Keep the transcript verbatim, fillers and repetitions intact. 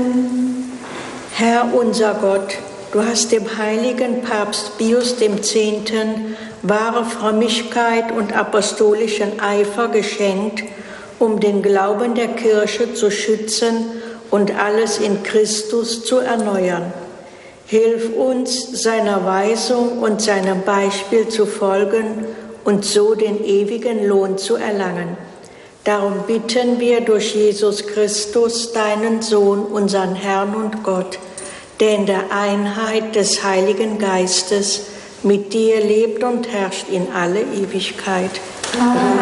Herr unser Gott, du hast dem heiligen Papst Pius der Zehnte wahre Frömmigkeit und apostolischen Eifer geschenkt, um den Glauben der Kirche zu schützen und alles in Christus zu erneuern. Hilf uns, seiner Weisung und seinem Beispiel zu folgen und so den ewigen Lohn zu erlangen. Darum bitten wir durch Jesus Christus, deinen Sohn, unseren Herrn und Gott, der in der Einheit des Heiligen Geistes mit dir lebt und herrscht in alle Ewigkeit. Amen.